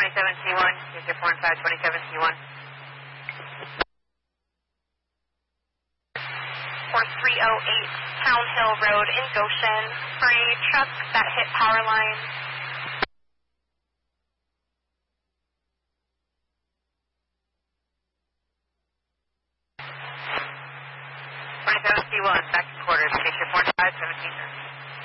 27C1, Station 4 and 5, 27C1. 4308 Town Hill Road in Goshen for a truck that hit power lines. C1, back to quarters, Station 4 and 5, 17.